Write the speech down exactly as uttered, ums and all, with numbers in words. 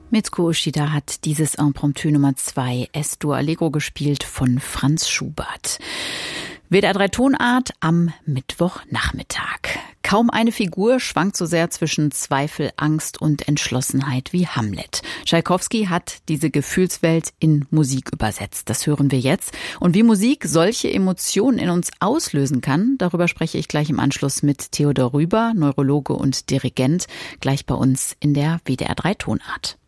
Mitsuko Uchida hat dieses Impromptu Nummer zwei Es-Dur Allegro gespielt von Franz Schubert. W D R drei Tonart am Mittwochnachmittag. Kaum eine Figur schwankt so sehr zwischen Zweifel, Angst und Entschlossenheit wie Hamlet. Tschaikowski hat diese Gefühlswelt in Musik übersetzt. Das hören wir jetzt. Und wie Musik solche Emotionen in uns auslösen kann, darüber spreche ich gleich im Anschluss mit Theodor Rüber, Neurologe und Dirigent, gleich bei uns in der W D R drei Tonart.